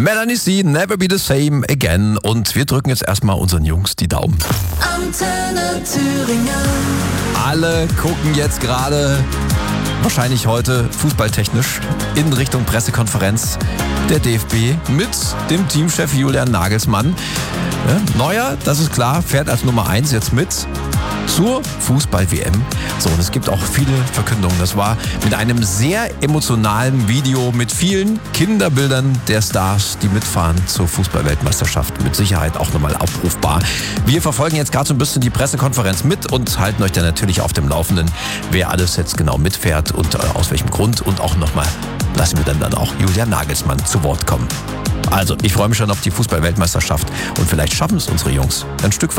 Melanie C, Never Be the Same Again. Und wir drücken jetzt erstmal unseren Jungs die Daumen. Antenne Thüringen. Alle gucken jetzt gerade, wahrscheinlich heute fußballtechnisch, in Richtung Pressekonferenz der DFB mit dem Teamchef Julian Nagelsmann. Ja, Neuer, das ist klar, fährt als Nummer 1 jetzt mit zur Fußball-WM. So, und es gibt auch viele Verkündungen. Das war mit einem sehr emotionalen Video mit vielen Kinderbildern der Stars, die mitfahren zur Fußball-Weltmeisterschaft. Mit Sicherheit auch nochmal abrufbar. Wir verfolgen jetzt gerade so ein bisschen die Pressekonferenz mit und halten euch dann natürlich auf dem Laufenden, wer alles jetzt genau mitfährt und aus welchem Grund. Und auch nochmal lassen wir dann auch Julian Nagelsmann zu Wort kommen. Also, ich freue mich schon auf die Fußball-Weltmeisterschaft und vielleicht schaffen es unsere Jungs ein Stück